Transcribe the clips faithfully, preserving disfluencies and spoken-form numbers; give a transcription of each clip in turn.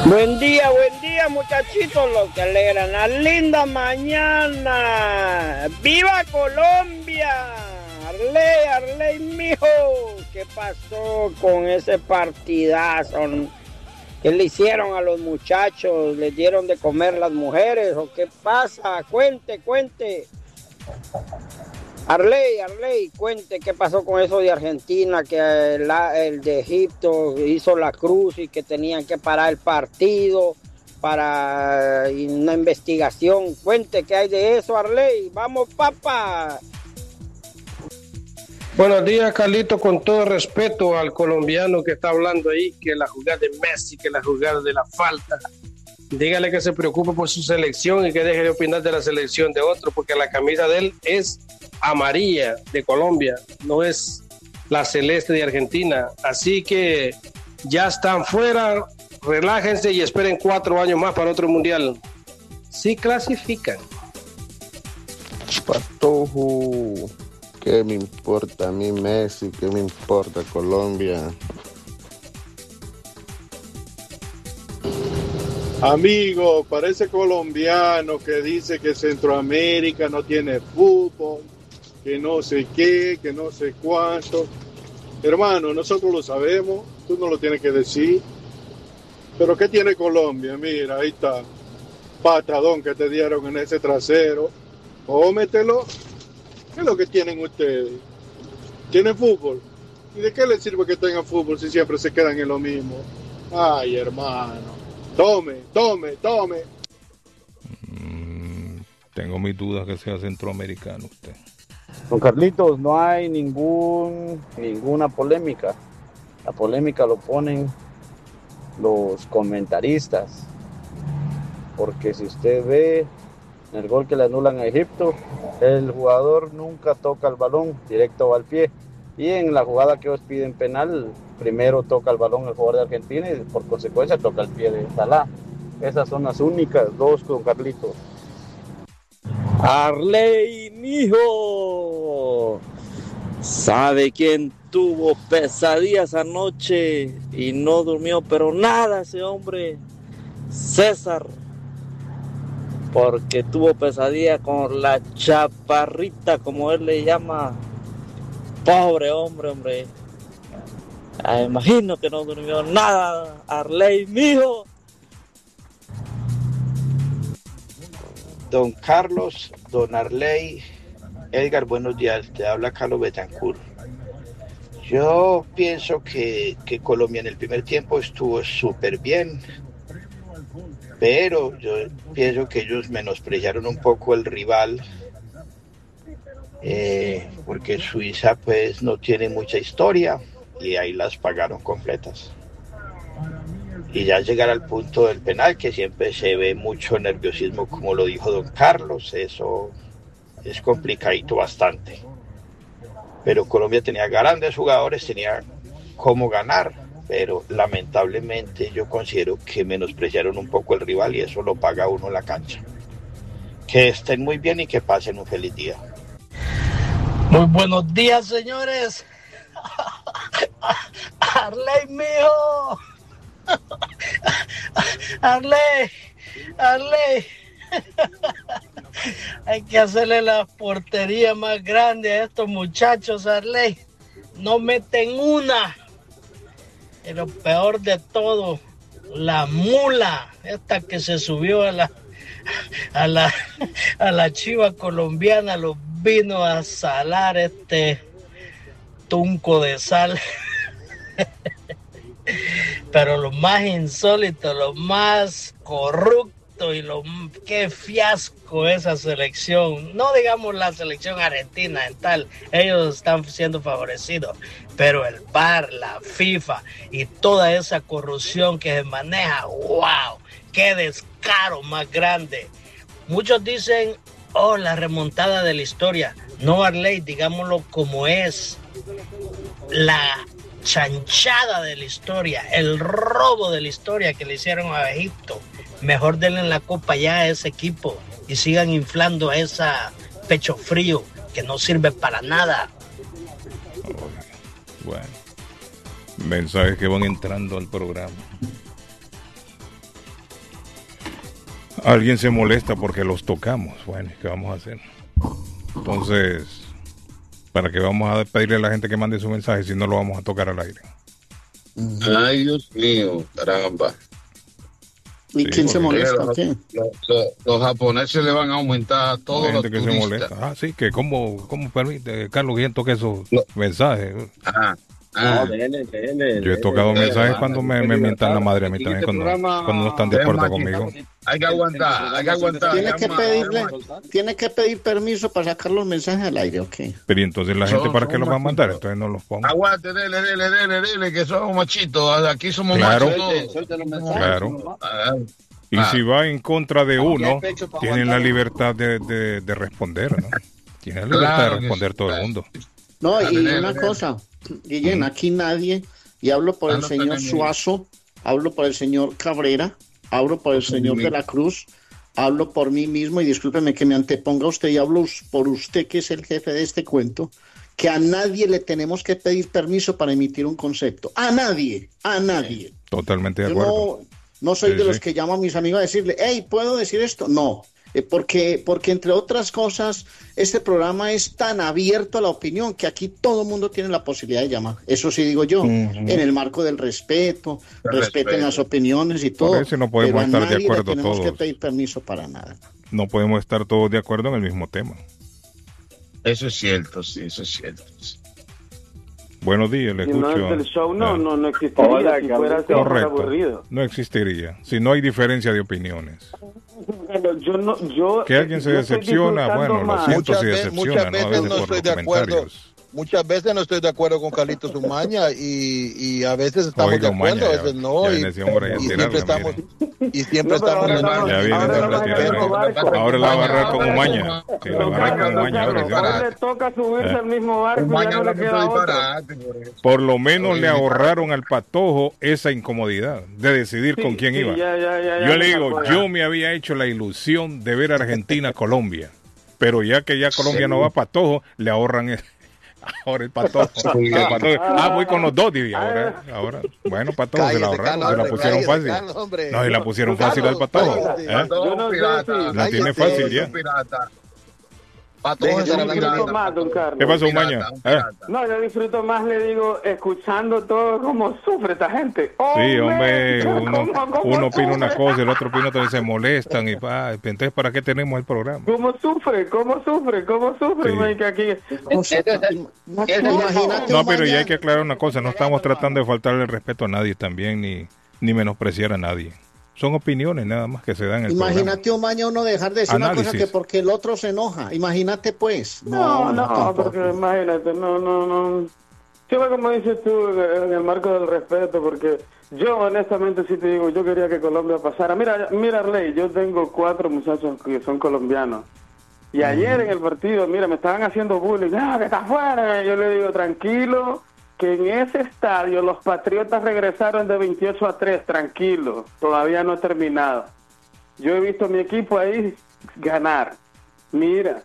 Buen día, buen día, muchachitos, los que alegran la linda mañana. ¡Viva Colombia! Arley, Arley, mijo. ¿Qué pasó con ese partidazo? ¿Qué le hicieron a los muchachos? ¿Les dieron de comer las mujeres o qué pasa? Cuente, cuente. Arley, Arley, cuente qué pasó con eso de Argentina, que el, el de Egipto hizo la cruz y que tenían que parar el partido para una investigación. Cuente qué hay de eso, Arley. Vamos, papá. Buenos días, Carlito, con todo respeto al colombiano que está hablando ahí, que la jugada de Messi, que la jugada de la falta. Dígale que se preocupe por su selección y que deje de opinar de la selección de otro, porque la camisa de él es amarilla de Colombia, no es la celeste de Argentina. Así que ya están fuera, relájense y esperen cuatro años más para otro mundial. Sí clasifican. Patojo, ¿qué me importa a mí Messi? ¿Qué me importa Colombia? Amigo, parece colombiano que dice que Centroamérica no tiene fútbol, que no sé qué, que no sé cuánto. Hermano, nosotros lo sabemos, tú no lo tienes que decir. Pero ¿qué tiene Colombia? Mira, ahí está, patadón que te dieron en ese trasero. Cómetelo. ¿Qué es lo que tienen ustedes? ¿Tienen fútbol? ¿Y de qué les sirve que tengan fútbol si siempre se quedan en lo mismo? Ay, hermano. Tome, tome, tome. Mm, tengo mis dudas que sea centroamericano usted. Don Carlitos, no hay ningún ninguna polémica. La polémica lo ponen los comentaristas. Porque si usted ve en el gol que le anulan a Egipto, el jugador nunca toca el balón, directo va al pie. Y en la jugada que ellos piden penal, primero toca el balón el jugador de Argentina y por consecuencia toca el pie de Salah. Esas son las únicas dos con Carlitos. Arley, mijo. ¿Sabe quién tuvo pesadillas anoche y no durmió? Pero nada, ese hombre, César. Porque tuvo pesadilla con la chaparrita, como él le llama. Pobre hombre, hombre. Ah, imagino que no durmió nada, Arley, mijo. Don Carlos, don Arley, Edgar, buenos días. Te habla Carlos Betancourt. Yo pienso que, que Colombia en el primer tiempo estuvo súper bien, pero yo pienso que ellos menospreciaron un poco el rival. Eh, porque Suiza pues no tiene mucha historia y ahí las pagaron completas. Y ya llegar al punto del penal, que siempre se ve mucho nerviosismo, como lo dijo don Carlos, eso es complicadito bastante. Pero Colombia tenía grandes jugadores, tenía cómo ganar, pero lamentablemente yo considero que menospreciaron un poco el rival y eso lo paga uno en la cancha. Que estén muy bien y que pasen un feliz día. Muy buenos días, señores. Arley, mijo. Arley, Arley. Hay que hacerle la portería más grande a estos muchachos, Arley. No meten una. Y lo peor de todo, la mula, esta que se subió a la a la a la chiva colombiana, los vino a salar este tunco de sal. Pero lo más insólito, lo más corrupto y lo qué fiasco esa selección, no digamos la selección argentina en tal, ellos están siendo favorecidos, pero el V A R, la FIFA y toda esa corrupción que se maneja, wow, qué descaro más grande. Muchos dicen, oh, la remontada de la historia. No, Arley, digámoslo como es. La chanchada de la historia, el robo de la historia que le hicieron a Egipto. Mejor denle la copa ya a ese equipo y sigan inflando a esa pecho frío que no sirve para nada. Bueno, mensajes que van entrando al programa. Alguien se molesta porque los tocamos. Bueno, ¿qué vamos a hacer? Entonces, ¿para qué vamos a pedirle a la gente que mande su mensaje si no lo vamos a tocar al aire? Ay, Dios mío, caramba. ¿Y Sí, quién se porque- molesta? Los, ¿Qué? los- los- los japoneses le van a aumentar todos Hay los gente que se turistas. molesta. Ah, sí, que cómo, cómo permite, Carlos, que toque esos No. mensajes. Ah, ah. No, dele, dele, Yo he tocado dele, mensajes dele, cuando me, dele, me dele, mientan la dele. madre a mí Aquí también, este cuando, programa- cuando no están de Es acuerdo más, conmigo. Hay que aguantar, hay que aguantar. Tiene que llama- pedirle, llama- tiene que pedir permiso para sacar los mensajes al aire, ¿ok? Pero ¿y entonces la gente Son- para qué son los va a mandar? machitos. Entonces no los pongo. Aguante, dele, dele, dele, dele, que somos machitos. Aquí somos Claro. machos Suelte, todos. suelte los mensajes. Claro. Ah, Y Ah. si va en contra de Aquí hay uno, pecho para tienen la aguantar. libertad de, de, de responder, ¿no? Tienen la libertad Claro de que responder sí. todo el mundo. No, Dale, y dale, una dale. cosa, Guillén, aquí nadie, y hablo por Ah, el no señor tenemos. Suazo, hablo por el señor Cabrera, hablo por el señor de la Cruz, hablo por mí mismo, y discúlpeme que me anteponga usted, y hablo us- por usted, que es el jefe de este cuento, que a nadie le tenemos que pedir permiso para emitir un concepto. A nadie, a nadie. Totalmente de Yo acuerdo. no, no soy Sí, de los sí. que llamo a mis amigos a decirle, hey, ¿puedo decir esto? No, eh, porque, porque entre otras cosas, este programa es tan abierto a la opinión que aquí todo el mundo tiene la posibilidad de llamar. Eso sí digo yo, en el marco del respeto, El respeten respeto. las opiniones y todo. Por eso no podemos pero a estar de nadie le acuerdo tenemos que todos. pedir permiso para nada. No podemos estar todos de acuerdo en el mismo tema. Eso es cierto, sí, eso es cierto. Buenos días, le Si no escucho. es del show, no, Ah, no, no existiría. Hola, si fuera así, Carlitos. fuera Correcto. aburrido. No existiría. Si no hay diferencia de opiniones. Pero yo no, yo, Que alguien se yo estoy decepciona, disfrutando bueno, lo más. siento Muchas si veces- decepciona, muchas ¿no? A veces veces no por estoy los de acuerdo. comentarios. Muchas veces no estoy de acuerdo con Carlitos Umaña y, y a veces estamos Oiga, de acuerdo, Umaña, a ya- veces no. ya y, viene ese hombre a y tirarla, siempre estamos, y siempre No, pero estamos ahora en estamos- el- Ya viene ahora de estamos la en el tirada. mismo barco. Ahora la va a agarrar con Umaña. Sí, la va a Don agarrar Carlos, con don Umaña. Carlos, ahora sí. hoy le toca subirse Eh. al mismo barco y ya Mañana no le no queda otro. disparate, por eso. Por lo menos le ahorraron al Patojo esa incomodidad de decidir Sí, con quién sí, iba. ya, ya, ya, ya Yo me le digo, sacó ya. yo me había hecho la ilusión de ver a Argentina-Colombia, pero ya que ya Colombia no va a Patojo, le ahorran el, ahora el Patojo. El Patojo. Ah, voy con los dos, Divi, ahora, ahora. Bueno, Patojo, se la Cállese, ahorraron, Carlos, se la hombre, pusieron cállese, fácil. Carlos, hombre. No, y la pusieron fácil al Carlos, Patojo. cállese. ¿eh? Yo no sé pirata. si- La tiene Cállese. fácil ya. Pirata. Pato, Deje de ese estar es un hablando disfruto pirata, más, don Pato. Carlos. ¿Qué pasó, Un pirata, Umaña? un ¿Eh? pirata. No, yo disfruto más, le digo, escuchando todo cómo sufre esta gente. Sí, hombre, uno, ¿Cómo- cómo uno opina una sufre? cosa, el otro opina otra y se molestan y pa, entonces ¿para qué tenemos el programa? ¿Cómo sufre? ¿Cómo sufre? ¿Cómo sufre? Sí. man, que aquí... O sea, imagínate, No, pero Umaña, ya hay que aclarar una cosa, no estamos tratando de faltarle el respeto a nadie también, ni, ni menospreciar a nadie. Son opiniones nada más que se dan en el programa. imagínate, Umaña, uno dejar de decir una cosa Análisis. que porque el otro se enoja. Imagínate, pues. No, no, tampoco. porque imagínate, no, no, no. Siempre como dices tú, en el marco del respeto, porque yo honestamente sí te digo, yo quería que Colombia pasara. Mira, mira, Arley, yo tengo cuatro muchachos que son colombianos. Y ayer en el partido, mira, me estaban haciendo bullying, ah, que está fuera. Yo le digo, tranquilo, que en ese estadio los Patriotas regresaron de veintiocho a tres, tranquilo, todavía no he terminado. Yo he visto a mi equipo ahí ganar. Mira.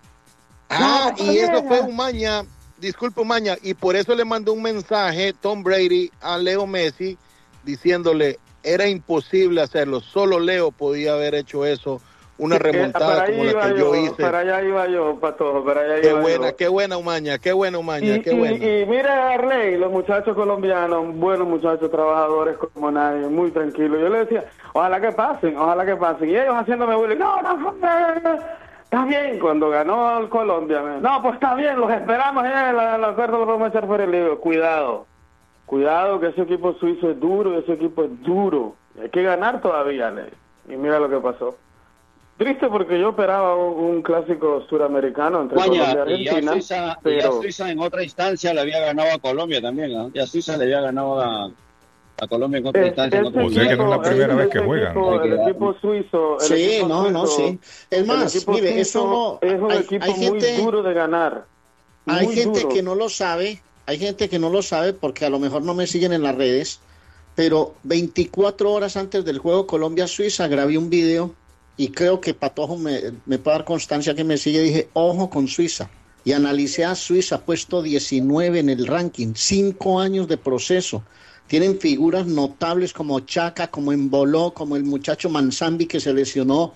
Ah, No, y eso bien. fue Umaña, disculpe Umaña, y por eso le mandó un mensaje Tom Brady a Leo Messi diciéndole, era imposible hacerlo, solo Leo podía haber hecho eso, una Eh, remontada para como ahí la iba que yo hice. Para allá iba yo, Patojo, para allá Qué iba buena, yo. qué buena Umaña, qué buena Umaña, Y, qué y- buena. y mira, Arley, los muchachos colombianos, buenos muchachos, trabajadores como nadie, muy tranquilos. Yo le decía, ojalá que pasen, ojalá que pasen. Y ellos haciéndome bullying, no, no, no, no, está bien. Cuando ganó el Colombia, me, no, pues está bien, los esperamos, eh, la, la oferta lo vamos a echar fuera. Y le digo, cuidado, cuidado, que ese equipo suizo es duro, ese equipo es duro. Hay que ganar todavía, le. Y mira lo que pasó. Triste porque yo esperaba un, un clásico suramericano entre España, Colombia y y ya Argentina, Suiza, y ya pero Suiza en otra instancia le había ganado a Colombia también, ¿no? Ya Suiza le había ganado a, a Colombia en otra Es- instancia. en ese otra O sea que no es la equipo- primera ese vez que juegan. equipo- Hay el que- equipo suizo, el Sí, equipo no, no, suizo- sí. Es el más, equipo mire, suizo eso no. es un hay, equipo hay muy gente, duro de ganar. hay muy gente duro. que no lo sabe, hay gente que no lo sabe porque a lo mejor no me siguen en las redes, pero veinticuatro horas antes del juego Colombia-Suiza grabé un video y creo que Patojo me, me puede dar constancia que me sigue. Dije, ojo con Suiza. Y analicé a Suiza, puesto diecinueve en el ranking, cinco años de proceso. Tienen figuras notables como Chaka, como Emboló, como el muchacho Manzambi que se lesionó,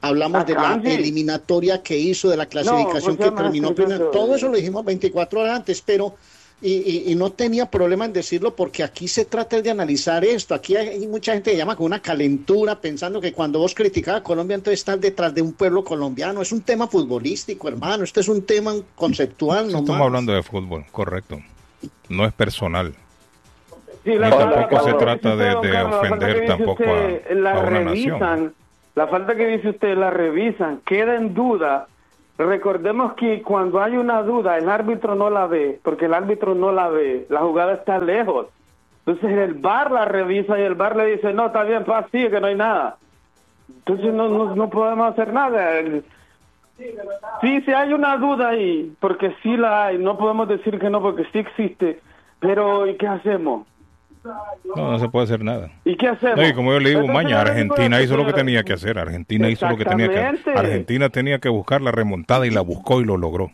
hablamos de la eliminatoria que hizo, de la clasificación No, pues que terminó primero, todo eso lo dijimos veinticuatro horas antes, pero y, y, y no tenía problema en decirlo porque aquí se trata de analizar esto, aquí hay, hay mucha gente que llama con una calentura pensando que cuando vos criticabas a Colombia entonces estás detrás de un pueblo colombiano, es un tema futbolístico, hermano, este es un tema conceptual. No estamos hablando de fútbol, correcto, no es personal. Sí, la, Ni la, tampoco la, se la, trata de, Carlos, de ofender tampoco usted, a, la a una revisan, nación. La falta que dice usted, la revisan, queda en duda. Recordemos que cuando hay una duda, el árbitro no la ve, porque el árbitro no la ve, la jugada está lejos. Entonces el V A R la revisa y el V A R le dice, no, está bien, pa, sigue, que no hay nada. Entonces no, no, no podemos hacer nada. El, sí, sí hay una duda ahí, porque sí la hay, no podemos decir que no, porque sí existe, pero ¿y qué hacemos? No, no se puede hacer nada. ¿Y qué hacemos? No, y como yo le digo, Entonces, Maña, Argentina hizo lo que señora, tenía que hacer. Argentina hizo lo que tenía que hacer. Argentina tenía que buscar la remontada y la buscó y lo logró.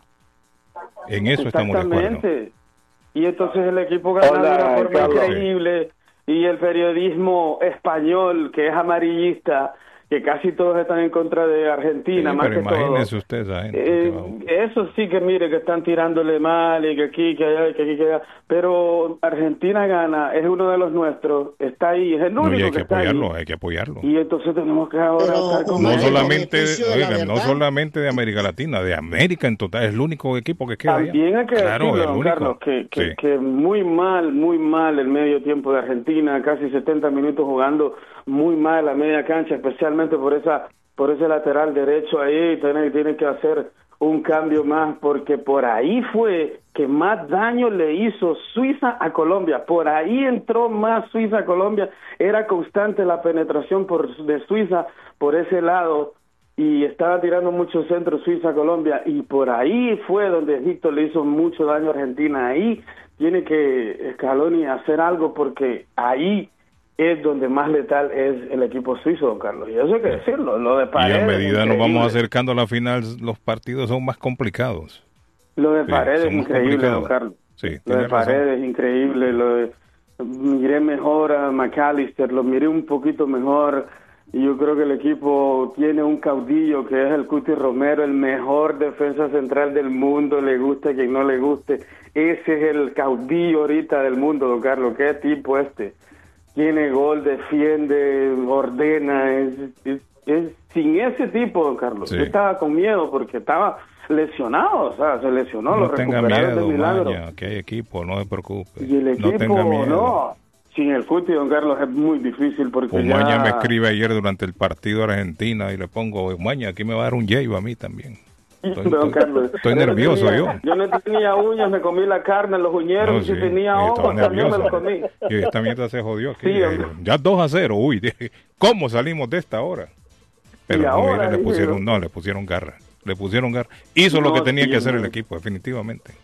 En eso estamos de acuerdo. Exactamente. Y entonces el equipo ganó de una forma increíble y el periodismo español, que es amarillista, que casi todos están en contra de Argentina, Sí, más pero que todo. imagínese usted esa gente. Eh, eso sí que mire que están tirándole mal y que aquí, que allá, que aquí, que allá. Pero Argentina gana, es uno de los nuestros, está ahí, es el único No, y hay que, que está apoyarlo, ahí. hay que apoyarlo. Y entonces tenemos que ahora estar con No ellos. solamente, oiga, no solamente de América Latina, de América en total, es el único equipo que queda allá. También hay que Claro, decirlo, el don único. Carlos, que, que, Sí. que muy mal, muy mal el medio tiempo de Argentina, casi setenta minutos jugando muy mal la media cancha, especialmente por esa por ese lateral derecho ahí, tiene, tiene que hacer un cambio más, porque por ahí fue que más daño le hizo Suiza a Colombia, por ahí entró más Suiza a Colombia, era constante la penetración por de Suiza por ese lado, y estaba tirando muchos centros Suiza a Colombia, y por ahí fue donde Egipto le hizo mucho daño a Argentina. Ahí tiene que Scaloni hacer algo, porque ahí es donde más letal es el equipo suizo, don Carlos, y eso hay que decirlo. Lo de Y Paredes, a medida nos increíble. vamos acercando a la final, los partidos son más complicados. Lo de Sí, Paredes es son más increíble, don complicados. Carlos. Sí, Lo de tiene razón. Paredes es increíble. Lo de, miré mejor a McAllister, lo miré un poquito mejor. Y yo creo que el equipo tiene un caudillo que es el Cuti Romero, el mejor defensa central del mundo, le guste a quien no le guste. Ese es el caudillo ahorita del mundo, don Carlos. ¿Qué tipo este? Tiene gol, defiende, ordena. Es, es, es sin ese tipo, don Carlos. Sí. Yo estaba con miedo porque estaba lesionado, o sea, se lesionó, No lo tenga recuperaron de miedo, milagro. Maña, que hay equipo, no se preocupe. Y el no equipo, tenga miedo. no, sin el Cuti, don Carlos, es muy difícil porque Umaña ya... me escribe ayer durante el partido de Argentina y le pongo, Umaña, aquí me va a dar un yeyo a mí también. Estoy, Don estoy- Carlos, estoy yo no nervioso tenía- yo. Yo no tenía uñas, me comí la carne, los uñeros, No, y si sí, tenía y ojos estaba también me los nervioso. comí. Y esta mierda se jodió aquí. Sí, eh, hombre. ya dos a cero, uy, dije, ¿cómo salimos de esta hora? Pero Y no, ahora, mira, le dije pusieron, yo. no, le pusieron garra. Le pusieron garra. Hizo lo No, que tenía sí, que hacer el hombre. equipo, definitivamente.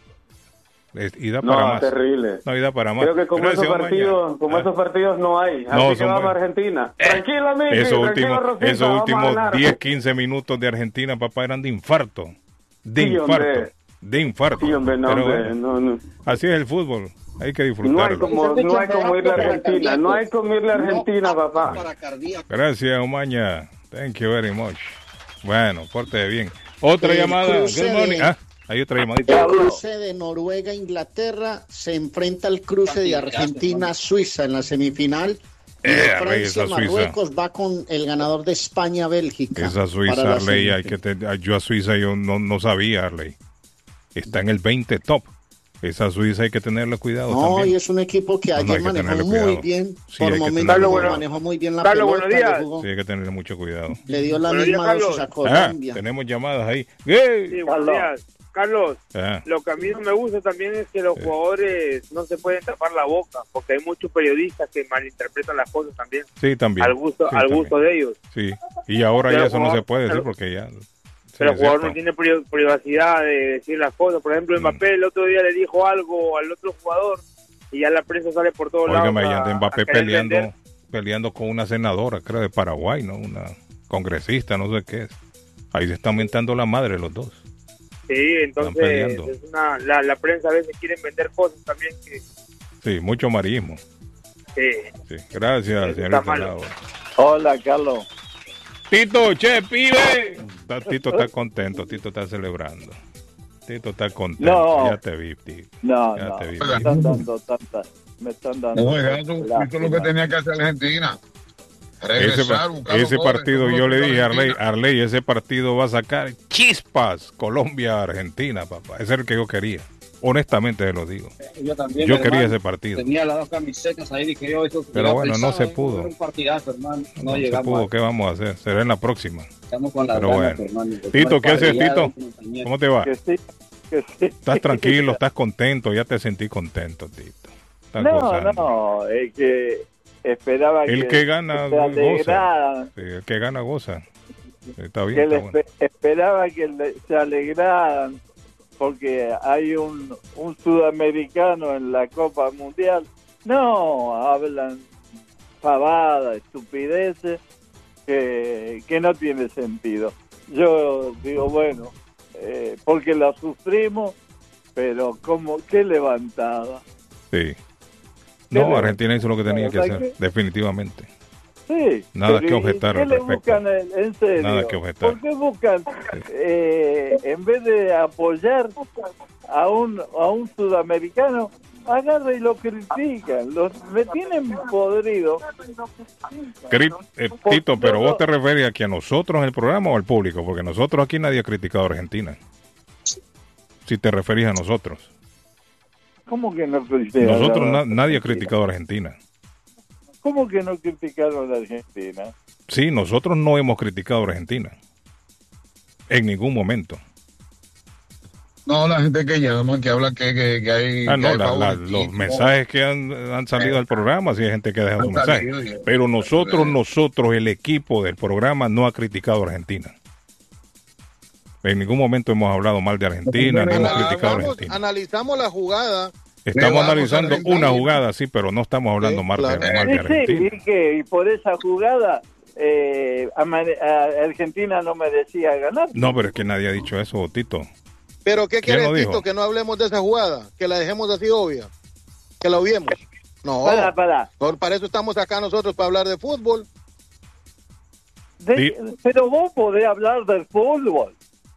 Es- Y da No, para más. terrible. No, y da para más. Creo que como Gracias, esos Umaña. partidos, como Ah. esos partidos no hay. Así No, que son vamos a buenos. Argentina. Tranquilamente, Esos tranquilo, últimos, Rosita, esos vamos a últimos ganar. diez, quince minutos de Argentina, papá, eran de infarto. De Sí, infarto. hombre. De infarto. Sí, hombre, no, Pero hombre, bueno, no, no. así es el fútbol. Hay que No hay disfrutarlo. como, no hay como irle a Argentina, no hay como irle a Argentina, papá. Gracias, Umaña. Thank you very much. Bueno, porte bien. Otra El llamada. cruce Good morning. de- Ah, hay otra llamadita. El cruce de Noruega a Inglaterra se enfrenta al cruce de Argentina a Suiza en la semifinal. Y Eh, de Arley, Francia esa Suiza. Marruecos va con el ganador de España Bélgica. Esa para Suiza, la Arley, hay semifinal. que te- yo a Suiza yo no, no sabía, Arley. Está en el veinte top. Esa Suiza hay que tenerle cuidado No, también. y es un equipo que No, no, ayer hay que manejó tenerle muy cuidado. bien. Sí, Por hay que momentos tenerle lo cuidado. manejó muy bien la Carlos, pelota. buenos días. le jugó- Sí, hay que tenerle mucho cuidado. Le dio la Buenos días, misma dosis a Carlos. Ah, Colombia. tenemos llamadas ahí. ¡Ey! Sí, buenos días. Carlos, Ah, lo que a mí no me gusta también es que los jugadores no se pueden tapar la boca, porque hay muchos periodistas que malinterpretan las cosas también, sí, también. al gusto Sí, al también. gusto de ellos. Sí, y ahora Pero ya el eso no jugador- se puede decir pero- porque ya... se Pero el jugador no acepta. tiene pri- privacidad de decir las cosas. Por ejemplo, Mbappé el otro día le dijo algo al otro jugador y ya la prensa sale por todos lados. Óigame, a- ya de a Mbappé querer peleando, vender. peleando con una senadora, creo, de Paraguay, ¿no? Una congresista, no sé qué es. Ahí se están mentando la madre los dos. Sí, entonces peleando. es una, la, la prensa a veces quieren vender cosas también que... Sí, mucho amarillismo. Sí. Sí, gracias, Eso señorita está malo. Laura. Hola, Carlos. Tito, che, pibe. Tito está contento, Tito está celebrando. Tito está contento. No. Ya te vi, Tito. No, ya no, te vi. me están dando tanta, me están dando. No, eso, eso es lo que tenía que hacer Argentina. Regresar, Ese, buscar ese los goles, partido, todo yo lo le que dije a Arley, Argentina. Arley, ese partido va a sacar chispas Colombia-Argentina, papá. Ese es el que yo quería. Honestamente se lo digo. Yo también, Yo hermano, quería ese partido. Tenía las dos camisetas ahí, dije yo, eso Pero yo bueno, no pensaba, se eh, pudo. era un partidazo, hermano. No, No se llegamos. pudo, a- ¿qué vamos a hacer? Será en la próxima. Estamos con las Pero ganas, bueno. hermano, de Tito, tomar ¿qué haces, parrillada, Tito? compañero. ¿Cómo te va? Que sí, que sí. ¿Estás tranquilo? ¿Estás contento? Ya te sentí contento, Tito. Estás No, gozando. no, es que esperaba El que gana, se goza. alegraran, Sí, el que gana, goza. Está bien, que está le bueno. espe- esperaba que le- se alegraran porque hay un, un sudamericano en la Copa Mundial. No, hablan pavada, estupideces que, que no tiene sentido. Yo digo, bueno, eh, porque la sufrimos, pero como qué levantada. Sí. ¿Qué No, le- Argentina hizo lo que tenía que o sea, hacer, definitivamente. Sí, Nada pero que ¿y objetar ¿qué al le respecto. buscan en, en serio? Nada que objetar. ¿Por qué buscan, eh, en vez de apoyar a un, a un sudamericano, agarra y lo critican? Los, me tienen podrido. Cri- eh, Tito, pero vos te refieres aquí a nosotros en el programa o al público, porque nosotros aquí nadie ha criticado a Argentina. Si te referís a nosotros. ¿Cómo que no critican? Nosotros na- nadie ha criticado a Argentina. ¿Cómo que no criticaron a Argentina? Sí, nosotros no hemos criticado a Argentina. En ningún momento. No, la gente que llama, que habla que, que, que hay, Ah, que no, hay la- la- favoritismo. los mensajes que han, han salido del programa, sí hay gente que deja Han su mensaje. salido, ya. Pero nosotros, nosotros, el equipo del programa no ha criticado a Argentina. En ningún momento hemos hablado mal de Argentina, ni hemos criticado a Analizamos, Argentina. analizamos la jugada. Estamos vamos a analizando Argentina. una jugada, sí, pero no estamos hablando Sí, mal, de, claro. mal de Sí, sí, Argentina. y que y por esa jugada eh, ama- a- Argentina no merecía ganar. No, pero es que nadie ha dicho eso, Tito. Pero ¿qué ¿Quién quiere lo dijo? Tito? Que no hablemos de esa jugada, que la dejemos así obvia, que la obviemos. No, Para, para. por- para eso estamos acá nosotros, para hablar de fútbol. De- Sí. Pero vos podés hablar del fútbol.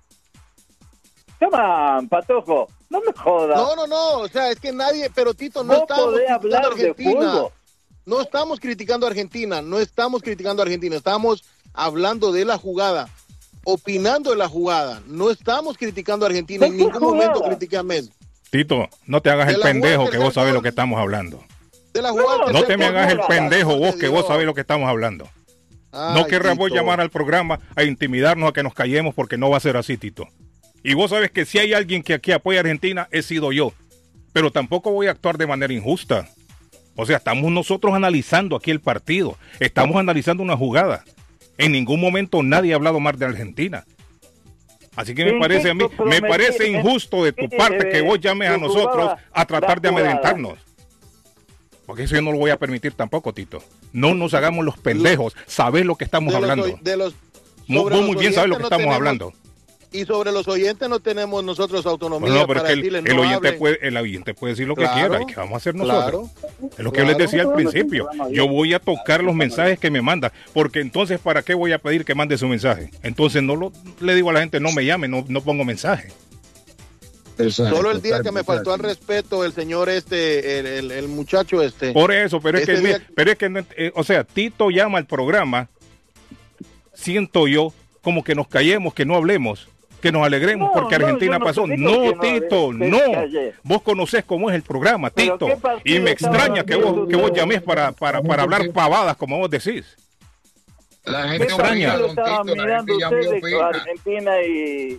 Come on, Patojo, no me jodas. No, no, no, o sea, es que nadie, pero Tito, no Vos estamos podés criticando a hablar de Argentina. fútbol. No estamos criticando a Argentina, no estamos criticando a Argentina, estamos hablando de la jugada, opinando de la jugada. No estamos criticando a Argentina, en ¿De qué ningún momento jugada? critiqué a Messi. Tito, no te hagas De el la jugada pendejo del que vos tercer sabés gol. lo que estamos hablando. De la jugada del No tercer te me gol, hagas el no, pendejo vos que vos Dios. sabés lo que estamos hablando. Ay, No querrás vos Tito. llamar al programa a intimidarnos a que nos callemos porque no va a ser así, Tito. Y vos sabes que si hay alguien que aquí apoya a Argentina, he sido yo. Pero tampoco voy a actuar de manera injusta. O sea, estamos nosotros analizando aquí el partido. Estamos analizando una jugada. En ningún momento nadie ha hablado mal de Argentina. Así que me ¿En parece qué a mí, me comprometí- parece en- injusto de tu sí, parte que vos llames a tu nosotros jugada, a tratar la de jugada. amedrentarnos. Porque eso yo no lo voy a permitir tampoco, Tito. No nos hagamos los pendejos. Sabés lo que estamos De los hablando. oy- de los- Mu- sobre Vos los muy bien sabes lo oyentes que no estamos tenemos- hablando. Y sobre los oyentes no tenemos nosotros autonomía Bueno, no, pero es para que el, decirles el no oyente hablen. puede, el oyente puede decir lo que Claro, quiera. ¿Y qué vamos a hacer nosotros? claro, Es lo que yo les claro. decía al principio. Yo voy a tocar los mensajes que me manda. Porque entonces, ¿para qué voy a pedir que mande su mensaje? Entonces, no lo, le digo a la gente, no me llame, no, no pongo mensaje. Exacto, Solo el día exacto, que me faltó al exacto. respeto el señor este, el, el, el muchacho este. Por eso, pero es Ese que, día- pero es que, no- eh, o sea, Tito llama al programa, siento yo, como que nos callemos, que no hablemos, que nos alegremos No, porque no, Argentina yo no pasó. te digo No, que no, Tito, que no. te calles. Vos conocés cómo es el programa, Pero Tito. ¿qué partido Y me estaban extraña que vos, viendo que vos ustedes? llames para, para, para hablar pavadas, como vos decís. La Me gente extraña. opina, Lo don estaban Tito, la mirando gente ya me ustedes con opina. Argentina y,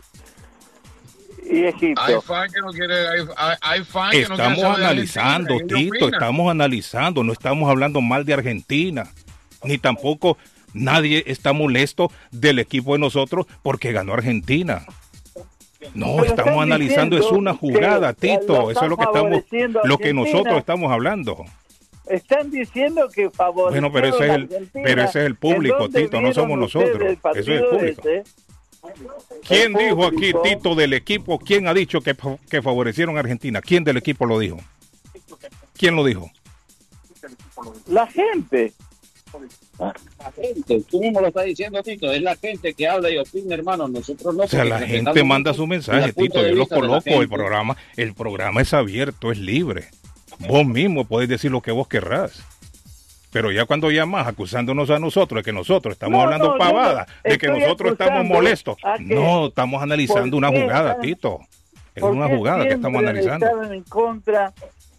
y Egipto. Hay fan que no quiere, hay, hay, hay fan que no quiere Estamos saber de analizando, Argentina, y ellos Tito, opinan. estamos analizando, no estamos hablando mal de Argentina, ni tampoco nadie está molesto del equipo de nosotros porque ganó Argentina. No, Pero estamos están analizando, es diciendo una jugada, que Tito, lo eso es lo que están estamos, favoreciendo a lo que Argentina. nosotros estamos hablando. Están diciendo que favorecieron Bueno, pero ese es el, a Argentina. pero ese es el público, ¿En dónde Tito, no somos vieron ustedes nosotros, el eso es el partido público. ese? ¿Quién El dijo aquí, público. Tito, del equipo? ¿Quién ha dicho que, que favorecieron a Argentina? ¿Quién del equipo lo dijo? ¿Quién lo dijo? La gente. La gente, tú mismo lo estás diciendo, Tito, es la gente que habla y opina, hermano, nosotros no. O sea, la gente manda su mensaje, Tito, yo los coloco, el programa, el programa es abierto, es libre. Vos mismo podés decir lo que vos querrás. Pero ya cuando llamas acusándonos a nosotros de que nosotros estamos No, hablando no, pavada, no, de que nosotros estamos molestos. que- No, estamos analizando una ¿por qué jugada, están- Tito. Es ¿Por una qué jugada que estamos siempre analizando. están en contra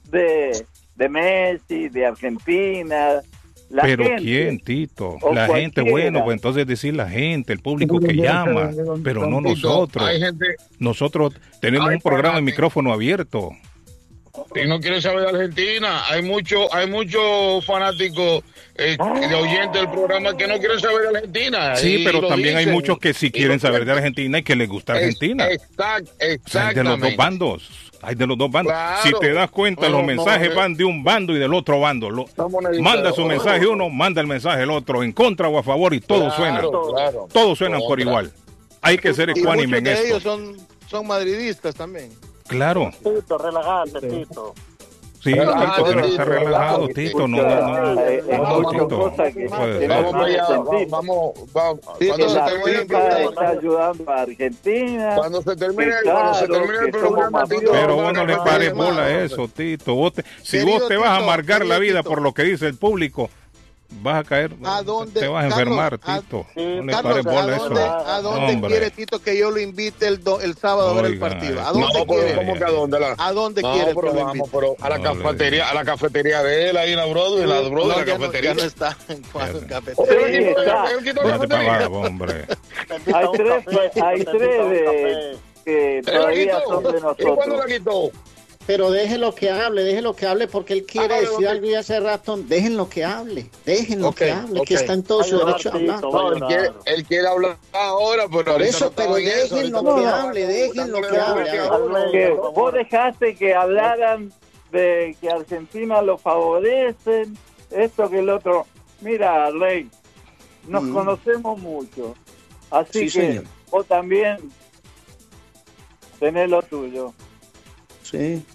de, de Messi, de Argentina. La Pero gente, ¿quién, Tito? o La gente, cualquiera. bueno, pues entonces decir la gente, el público que llama, pero no nosotros. Hay gente Nosotros tenemos Hay un programa de fanáticos. micrófono abierto. que no quiere saber de Argentina. Hay muchos hay muchos fanáticos eh, de oyentes del programa que no quieren saber de Argentina. Sí, y pero lo también hay dicen. muchos que sí Y quieren lo saber de cuentan. Argentina y que les gusta Argentina. Exact, O sea, hay de los dos exactamente. bandos. Hay de los dos bandos. Claro. Si te das cuenta, No, los no, mensajes no, van de un bando y del otro bando. Lo- manda su mensaje uno, manda el mensaje el otro, en contra o a favor, y todos suenan. claro. Todos suenan por Contra. igual. Hay que ser Y ecuánime muchos en de esto. ellos son, son madridistas también. Claro. Tito, relajate, Tito. Sí, Relajado, Tito, pero Tito, está relajado, Tito. No, no, no. Eh, eh, No, muchas Tito. cosas que- No puede que ser. Vamos para allá, Sí. vamos, vamos. Sí, Cuando que se la termine el FIFA programa, está ayudando a Argentina. cuando se termine, que cuando se claro, termine el que somos programa, Tito, mafiosos. Pero vos no le vamos pares a- bola a eso, Tito. Vos te- si Querido vos te vas a Tito, amargar la querido vida Tito. por lo que dice el público, vas a caer, ¿A dónde, te vas a Carlos, enfermar, a- Tito. Sí, No le Carlos, pares bola ¿a a eso. dónde, ¿a dónde Hombre. quiere Tito que yo lo invite el, do- el sábado a ver el Oigan, partido? ¿A ay, dónde No, quiere? pero ¿cómo que a dónde? La- ¿A dónde No, quiere que pero lo vamos, invite? pero a la No, le- cafetería, a la cafetería de él, ahí en la Broadway, en la Broadway, No, la ya no, cafetería. ya no está en cuadro Ya. cafetería. Pero Sí, él quitó- está. él quitó la Déjate cafetería. pavada, hombre. Te invita a Hay un tres, café, hay Tito, te tres invita a un de, café. que Él la todavía quitó. son de ¿Y cuándo la nosotros. quitó? Pero déjelo que hable, déjelo que hable, porque él quiere Ah, decir ok. algo y hace rato, déjenlo que hable, déjenlo Ok, que hable, ok. que está en todo Va a su llorar, derecho a hablar. Tito, No, él quiere, él quiere hablar ahora, pero Por ahorita eso, no pero estaba en eso, déjenlo ahorita que no- hable, déjenlo que hable. a ver. Arley, Que por vos favor. dejaste que hablaran de que Argentina lo favorecen, esto que el otro. Mira, Rey, nos Mm. conocemos mucho, así Sí, que señor. vos también tenés lo tuyo. Sí.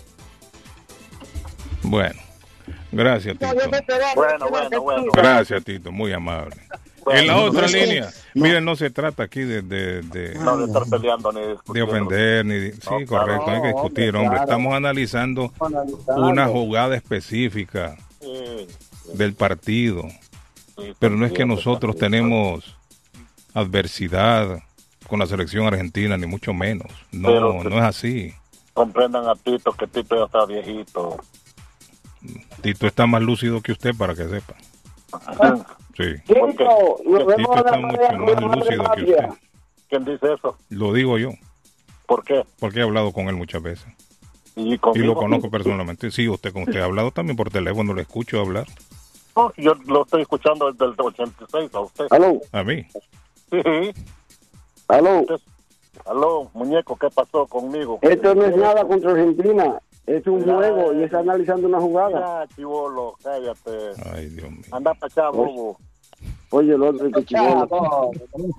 Bueno, gracias, Tito. Bueno, bueno, bueno. Gracias, Tito, muy amable. En la no, otra no, es que- línea, no. miren, no se trata aquí de, de, de, No de estar peleando ni de discutiendo. ofender, ni de- sí, No, correcto, claro, no hay que no, discutir, hombre, hombre. claro. Estamos analizando una jugada específica Sí, del partido, sí, pero no es que entiendo, nosotros sí. tenemos adversidad con la selección argentina, ni mucho menos. No, Pero- no es así. Comprendan a Tito, que Tito ya está viejito. Tito está más lúcido que usted, para que sepa. Sí. ¿Por qué? Tito está mucho más lúcido que usted. ¿Quién dice eso? Lo digo yo, ¿Por qué? porque he hablado con él muchas veces. Y, Y conmigo, lo conozco personalmente. Sí, usted con usted ha hablado también por teléfono, lo escucho hablar. No, yo lo estoy escuchando desde el ochenta y seis a usted. Aló, A mí. Sí. aló. Usted- Aló, muñeco, ¿qué pasó conmigo? Esto no es nada contra Argentina. Es un juego y está analizando una jugada. Ya, chivolo, cállate. Ay, Dios mío. Anda para allá, bobo. Oye, el otro que chivolo.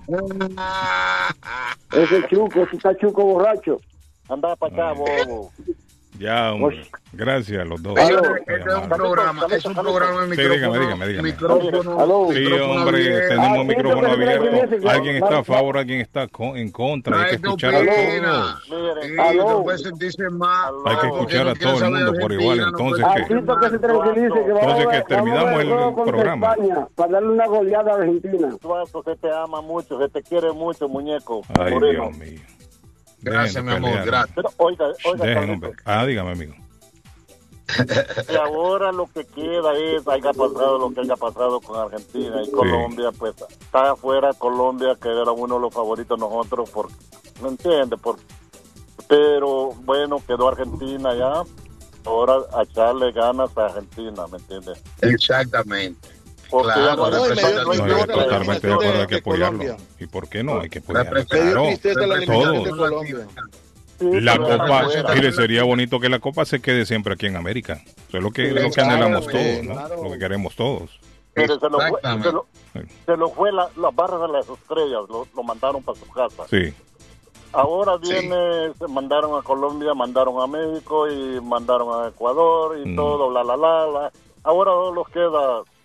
Ese chuco, ese está chuco borracho. Anda para allá, bobo. Ya, hombre. Gracias a los dos. Señores, Muy este es un amable. programa, es un programa de Sí, micrófono. dígame, dígame, dígame. Micrófono, Aló. Sí, micrófono hombre, abierto. tenemos Ah, micrófono sí, pero abierto. que- Alguien está a favor, alguien está co- en contra. Hay que Hay que escuchar a opinar. todos. Miren, Sí, Aló. no puede sentirse mal. Hay que porque escuchar no a quiere todo el saber de mundo por igual. Argentina, no Entonces, puede ¿qué? sentirse Tito, que se tranquilice, que vamos Entonces, a que ver- terminamos vamos a ver el juego contra programa. España, para darle una goleada a Argentina. Suazo, se te ama mucho, se te quiere mucho, muñeco. Ay, Por eso. Dios mío. Gracias, Dejen mi de amor, pelear. gracias. Pero, oiga, oiga, Dejen, Carlito, hombre. Ah, dígame, amigo. y ahora lo que queda es, haya pasado lo que haya pasado con Argentina y Colombia, pues está afuera Colombia, que era uno de los favoritos nosotros, por, ¿me entiende? Por, pero bueno, quedó Argentina ya, ahora a echarle ganas a Argentina, ¿me entiende? Exactamente. Porque Claro, ya no- no, y me dio- no hay- No, no hay yo Representa otra la totalmente de eliminación acuerdo, de- hay que de apoyarlo. Colombia. ¿Y por qué no? Hay que apoyarlo. Representa- Me dio Claro. tristeza la eliminación Todos. de Colombia. Sí, La pero copa, afuera. mire, sería bonito que la copa se quede siempre aquí en América. Eso es lo que, lo que anhelamos todos, ¿no? claro. Lo que queremos todos. Pero se lo fue, Exactamente. se lo, se lo fue la, las barras de las estrellas, lo, lo mandaron para su casa. Sí. Ahora Sí. viene, se mandaron a Colombia, mandaron a México y mandaron a Ecuador y Mm. todo, la, la, la, la. Ahora solo queda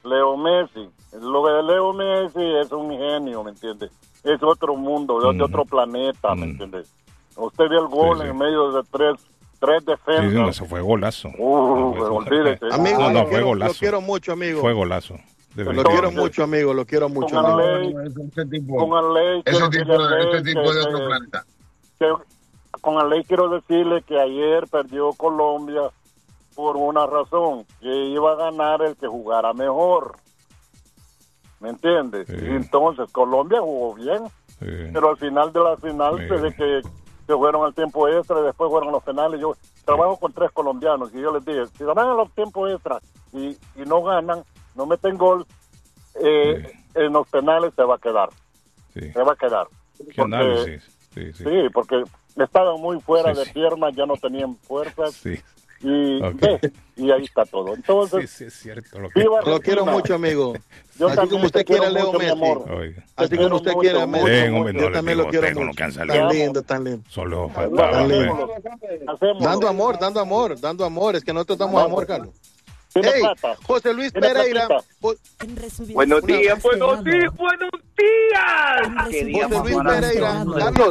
Leo Messi. Lo de Leo Messi es un genio, ¿me entiendes? Es otro mundo, de, mm. de otro planeta, ¿me mm. entiendes? Usted vio el gol sí, sí. en medio de tres, tres defensas. Sí, sí, eso fue golazo. Uh, eso olvídese. Fue... Amigo, no, no, lo, fue quiero, golazo. lo quiero mucho, amigo. Fue golazo. Lo quiero mucho, amigo, lo quiero mucho. Con amigo. Arley, con Arley, ese tipo, ese tipo que, de otro planeta. Que, con Arley quiero decirle que ayer perdió Colombia por una razón, que iba a ganar el que jugara mejor. ¿Me entiendes? Sí. Y entonces Colombia jugó bien, sí. pero al final de la final, sí. desde que se fueron al tiempo extra y después fueron los penales, yo trabajo sí. con tres colombianos y yo les dije, si ganan a los tiempos extra y, y no ganan, no meten gol, eh, sí. en los penales se va a quedar. Sí. Se va a quedar. ¿Qué análisis? Sí, sí. sí, porque estaban muy fuera sí, de sí. piernas, ya no tenían fuerzas. Sí. Y, okay. eh, y ahí está todo. Entonces, sí, sí, es cierto. Lo, que... lo quiero mucho, amigo. Yo así como usted quiere a Leo Messi. Así como usted quiere a Messi. Tengo, yo también lo quiero mucho. Tan lindo, tan lindo. Solo faltaba. Dando amor, dando amor, dando amor. Es que nosotros damos amor, Carlos. Hey, José Luis Pereira. Buenos días, buenos días, buenos días. José Luis Pereira.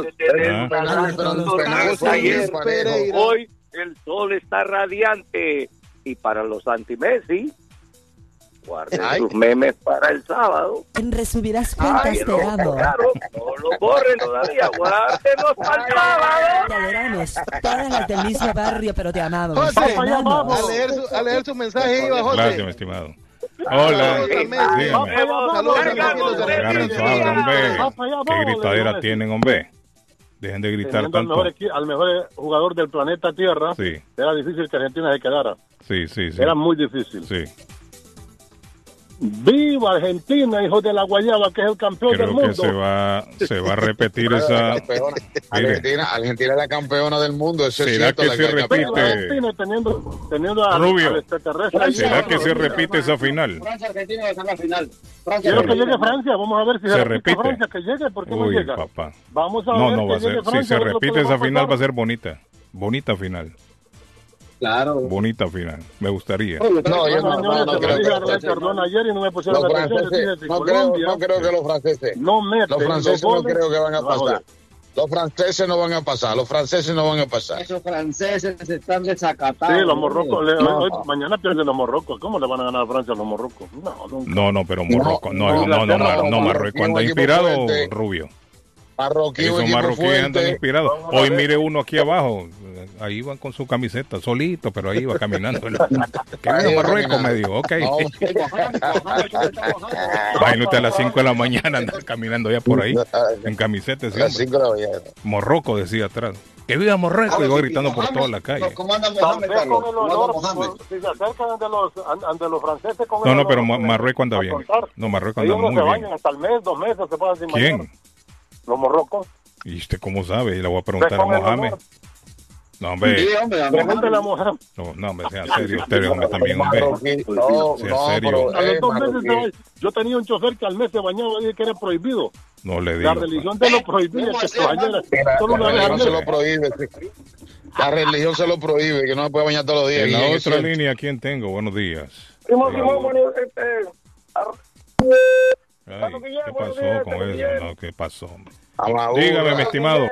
Carlos. Ayer, hoy el sol está radiante y para los anti-Messi, guarden Ay. sus memes para el sábado. En resumirás cuentas, te amo. Claro, no lo borren todavía, guárdenos para el sábado. Te adoramos, todas las del mismo barrio, pero te amamos. José, te amamos. A, leer su, a leer su mensaje iba, José. Gracias, mi estimado. Hola, dígame. Saludos, amigos. Agarren suave, hombre. ¿Qué gritadera tienen, hombre? Dejen de gritar tanto. Al mejor, al mejor jugador del planeta Tierra, sí. era difícil que Argentina se quedara. Sí, sí, sí. Era muy difícil. Sí. ¡Viva Argentina, hijo de la guayaba, que es el campeón Creo del mundo! Creo que se va, se va a repetir esa... Argentina, Argentina es la campeona del mundo. Eso es ¿Será cierto, que se repite? Argentina teniendo, teniendo a, Rubio, al extraterrestre. ¿será que se repite esa final? Francia-Argentina va a ser la final. Francia, Quiero que llegue Francia, vamos a ver si se, se repite. Francia, que llegue, ¿por qué Uy, no llega? Papá. Vamos a no, ver no que va a ser. llegue Francia, si se repite esa final pasar. va a ser bonita. Bonita final. Claro. Bonita final. Me gustaría. No, yo no, no, no creo que perdón ayer y no me pusieron los la franceses, no creo, no creo que los franceses. No meten, los franceses no creo que van a pasar. Joder. Los franceses no van a pasar, los franceses no van a pasar. Esos franceses están desacatados. Sí, los morrocos, le, no. hoy, mañana pierden los morrocos. ¿Cómo le van a ganar a Francia a los morrocos? No, nunca. No, no, pero Morroco, no, no, no, no, no, no Marruecos anda inspirado, Rubio. Marroquí, esos marroquíes andan inspirados. Hoy mire uno aquí abajo, ahí van con su camiseta, solito, pero ahí va caminando. ¿Qué vino Marruecos? Me dijo, ok. Imagínate a las cinco de la mañana andar caminando ya por ahí, en camiseta. A las cinco de la mañana. Morroco decía atrás. ¡Que viva Morroco! Y va gritando por toda la calle. ¿Cómo anda Mohamed, Carlos? ¿Cómo anda Mohamed? Si se acercan ante los, ante los franceses con No, no, pero Marruecos anda bien. No, Marruecos anda muy bien. Ellos no se bañan hasta el mes, dos meses, se pasan sin ¿Quién? Mañana. Los morrocos. ¿Y usted cómo sabe? Y le voy a preguntar a Mohamed. No, hombre. Sí, hombre, pregúntale a Mohamed. No, no, hombre, sea serio. Usted, hombre, también, hombre. No, sea no, serio. A los dos meses, yo tenía un chofer que al mes se bañaba y dije que era prohibido. No le digo. La religión te lo prohibía que se bañara. Solo una vez al mes. Se lo prohíbe. La religión se lo prohíbe, que no se puede bañar todos los días. En la otra línea, ¿quién tengo? Buenos días. Simón, Simón, bueno, este... Ay, ¿qué pasó con eso? No, ¿qué pasó? Dígame, mi estimado.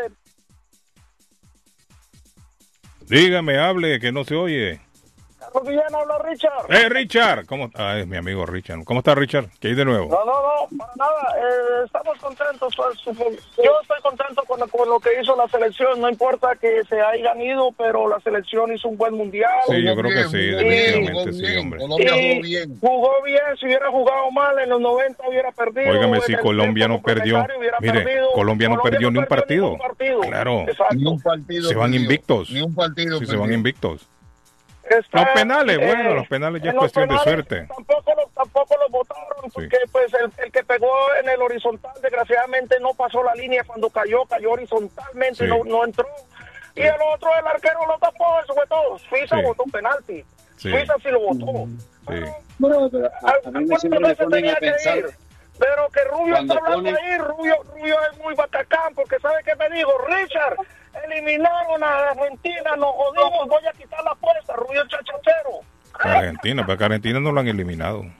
Dígame, hable, que no se oye. Carlos Villena, habla Richard. Eh, Richard, ¿cómo? Ah, es mi amigo Richard. ¿Cómo está Richard? ¿Qué hay de nuevo? No, no, no, para nada. Eh, estamos contentos. Pues, yo estoy contento con, con lo que hizo la selección. No importa que se hayan ido, pero la selección hizo un buen mundial. Sí, yo creo que sí, definitivamente sí, hombre. Jugó bien. Jugó bien. Si hubiera jugado mal en los noventa hubiera perdido. Óigame, si Colombia no perdió. Mire, perdido. Colombia no perdió ni un partido. partido. Claro. Ni un partido. Se van invictos. Ni un partido. Sí, se van invictos. Está, los penales, eh, bueno, los penales ya es cuestión penales, de suerte. Tampoco lo, tampoco lo votaron porque sí. pues el, el que pegó en el horizontal desgraciadamente no pasó la línea cuando cayó, cayó horizontalmente, sí. no, no entró. Sí. Y el otro, el arquero lo tapó, eso fue todo. Suiza sí. votó un penalti. Sí. Suiza sí lo votó. Sí. Bueno, algunas veces tenía que ir. Pero que Rubio está hablando pone... ahí, Rubio, Rubio es muy batacán, porque ¿sabe qué me digo? Richard, eliminaron a Argentina, nos jodimos, voy a quitar la apuesta, Rubio chachachero. Argentina, pero que Argentina no lo han eliminado.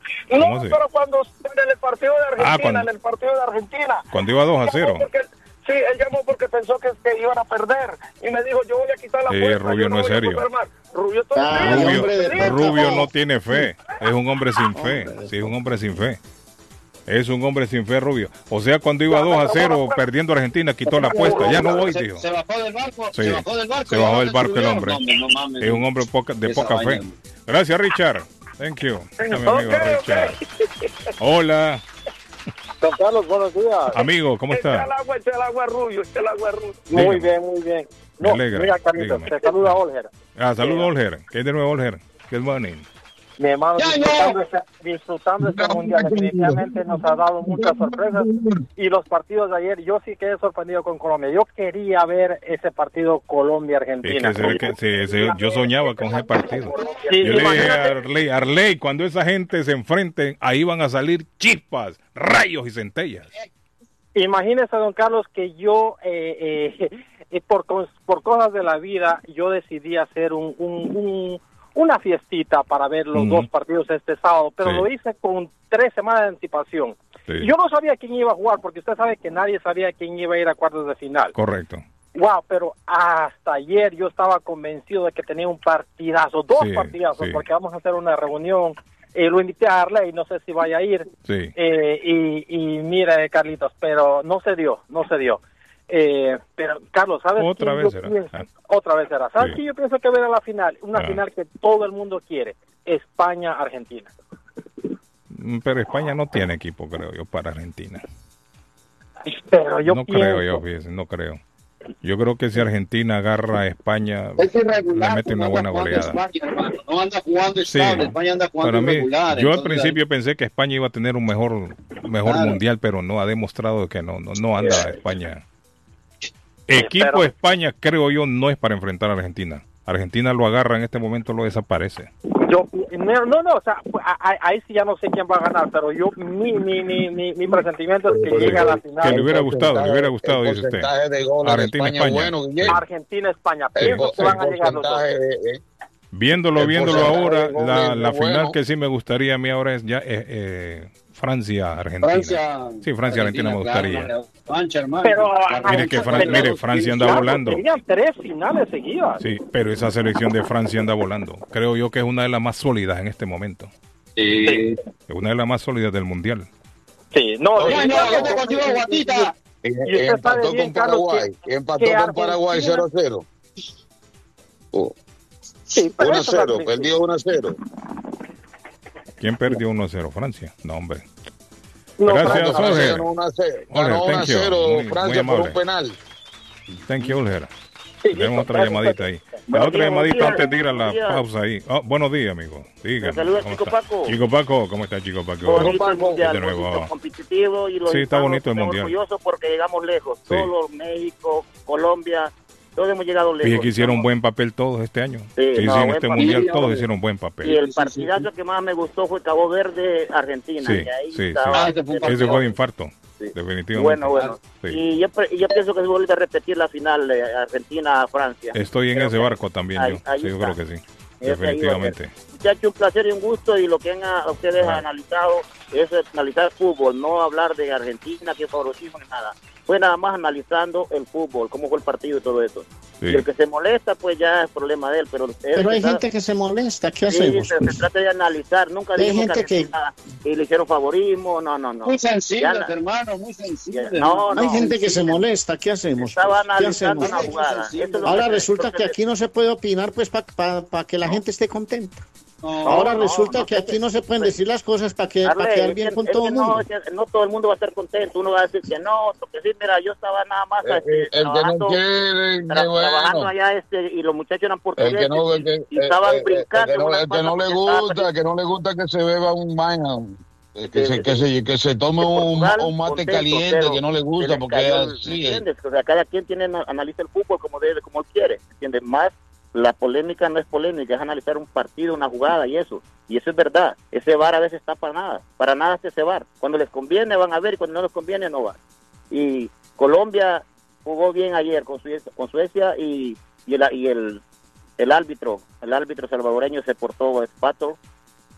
¿Cómo No, así? pero cuando en el partido de Argentina, Ah, cuando- en el partido de Argentina. Cuando iba dos a cero. Porque- sí, él llamó porque pensó que, que iban a perder y me dijo, yo voy a quitar la Eh, puerta. Rubio yo no es voy a serio. comer más. Rubio todo el día, Rubio, hombre de poca Rubio voz. no tiene fe. Es un hombre sin fe. Sí, es un hombre sin fe. Es un hombre sin fe, Rubio. O sea, cuando iba dos a cero perdiendo Argentina, quitó la apuesta. Ya no voy, Se- dijo. Se bajó del barco, Sí, se bajó del barco. se y bajó ahora del barco el subió. hombre. No, hombre, no mames. Es un hombre poca- de Esa poca fe. vaina. Gracias, Richard. Thank you. A mi amigo Ok, Richard. Hola, Don Carlos, buenos días. amigo, ¿cómo Echa está? el agua, echa el agua a Rubio, echa el agua a Rubio. Dígame. Muy bien, muy bien. Me No, alegra, mira, Carlitos, dígame. te saluda Olger. Ah, saludos, Olger. ¿Qué hay de nuevo, Olger? Good morning. Mi hermano, Ya, disfrutando, este, disfrutando este mundial, definitivamente nos ha dado muchas sorpresas. Y los partidos de ayer, yo sí quedé sorprendido con Colombia. Yo quería ver ese partido Es Colombia-Argentina. que, se ve que- sí, sí, yo soñaba con ese partido. Sí, Yo le dije a imagínate. Arley, Arley, cuando esa gente se enfrenten, ahí van a salir chispas, rayos y centellas. Imagínese, don Carlos, que yo, eh, eh, eh, por, cos- por cosas de la vida, yo decidí hacer un, un- un- una fiestita para ver los Ujú. dos partidos este sábado, pero Sí. lo hice con tres semanas de anticipación. Sí. Y yo no sabía quién iba a jugar, porque usted sabe que nadie sabía quién iba a ir a cuartos de final. Correcto. Wow, pero hasta ayer yo estaba convencido de que tenía un partidazo, dos Sí, partidazos, sí. porque vamos a hacer una reunión. Eh, lo invité a Arley, no sé si vaya a ir. Sí. Eh, y, y mira, Carlitos, pero no se dio, no se dio. Eh, pero, Carlos, ¿sabes? Otra quién vez yo será. pienso? Ah. Otra vez será. ¿Sabes Sí. qué yo pienso que verá la final? Una Ah. final que todo el mundo quiere. España-Argentina. Mm, Pero España no tiene equipo, creo yo, para Argentina. Pero yo no pienso... creo yo, fíjese, no creo. Yo creo que si Argentina agarra a España, Es le irregular, mete una no buena anda jugando goleada. España, hermano. No anda jugando Sí, estable, España anda jugando para mí, irregular. yo al entonces, principio pensé que España iba a tener un mejor, mejor Claro. mundial, pero no, ha demostrado que no, no, no anda España. Equipo pero- España, creo yo, no es para enfrentar a Argentina. Argentina lo agarra en este momento, lo desaparece. Yo, no, no, no, o sea, pues, a- a- ahí sí ya no sé quién va a ganar, pero yo, mi, mi, mi, mi, mi presentimiento es que llegue a la final. Que le hubiera gustado, le hubiera gustado, el dice usted. porcentaje de goles de Argentina, España es España. bueno, Guillermo. Argentina-España, El, pienso que van a llegar los dos. porcentaje de- eh, Viéndolo, El viéndolo porcentaje ahora, de goles la, es la bueno. final que sí me gustaría a mí ahora es ya eh, eh, Francia-Argentina. Francia, Sí, Francia-Argentina me gustaría. claro, una revancha, hermano. Pero, Mire que Fran- mire, Francia anda Claro, volando. Tenían tres finales seguidas. Sí, pero esa selección de Francia anda volando. Creo yo que es una de las más sólidas en este momento. Sí. Es una de las más sólidas del mundial. Sí, no, Oye, sí, no, claro, que te contigo, Guatita. Y usted Empató sabe bien, con Carlos, Paraguay. que- Empató que con Paraguay Argentina- cero a cero. Oh, Sí, pero uno a eso cero, también- perdió uno a cero. ¿Quién perdió uno a cero? Francia. No, hombre. No, Gracias, Francia Jorge. ganó uno a cero. Jorge, Ganó uno a thank you. cero Muy- muy Francia por amable. un penal. Thank you, Olger. Sí, Tenemos listo, otra gracias. llamadita ahí. La Buenos otra días, llamadita buenos antes de ir a días, la buenos días. pausa ahí. Oh, buenos días, amigo. Dígame. Te saluda ¿cómo Chico está? Paco. Chico Paco, ¿cómo está Chico Paco? Bonito el mundial, De nuevo. bonito, competitivo y los Sí, está hispanos bonito el estamos mundial. orgullosos porque llegamos lejos. Sí. Todos, México, Colombia, todos hemos llegado lejos. Fíjate que hicieron buen papel todos este año. Sí, Sí, no, sí, en buen este papel. mundial todos hicieron buen papel. Y el partidazo que más me gustó fue Cabo Verde, Argentina. Sí, que ahí sí, sí. estaba- Ese fue de infarto, Sí. definitivamente. Bueno, bueno. Sí. Y yo, pre- yo pienso que se vuelve a repetir la final de Argentina-Francia. Estoy en Creo ese que barco también ahí- yo. ahí Sí, yo está. creo que sí. Ese ahí va a ser. Definitivamente. Muchachos, un placer y un gusto, y lo que han a- ustedes Ah. han analizado es analizar fútbol, no hablar de Argentina, que favoritismo ni nada. Fue nada más analizando el fútbol, cómo fue el partido y todo eso. Sí. Y el que se molesta, pues ya es problema de él. Pero, Pero hay gente que se molesta, ¿qué Sí, hacemos? se, se trata de analizar, nunca Hay dijimos gente que- Argentina, que le hicieron favorismo, no, no, no. Muy sensible, Ya la- hermano, muy sensible. No, no. Hay gente que se molesta, ¿qué hacemos? Estaba pues? ¿Qué analizando hacemos? una jugada. Eso es lo Ahora que- resulta lo que aquí no se puede opinar pues para que la gente esté contenta. Ahora no, resulta no, que aquí no se pueden decir las cosas para que para Arley, quedar es bien que- con es todo que el no, mundo. es que no todo el mundo va a estar contento. Uno va a decir que no, porque sí, mira, yo estaba nada más Eh, este, eh, el que no trabajando, quiere, tra- que bueno. trabajando allá este, y los muchachos eran El portugueses que no, el que, y estaban eh, eh, brincando. el que no, en una el que no falda le porque estaban gusta, que no le gusta que se beba un vaina, eh, que, se, que, se, que se tome un, Portugal, un mate contento, caliente, pero que no le se gusta, les porque cayó es el- así. eh. ¿entiendes? O sea, cada quien tiene analiza el fútbol como debe, como él quiere, ¿entiendes? Más la polémica no es polémica, es analizar un partido, una jugada y eso. Y eso es verdad. Ese V A R a veces está para nada. Para nada está ese V A R. Cuando les conviene van a ver y cuando no les conviene no van. Y Colombia jugó bien ayer con Suecia, con Suecia y, y, el, y el, el árbitro, el árbitro salvadoreño se portó pato,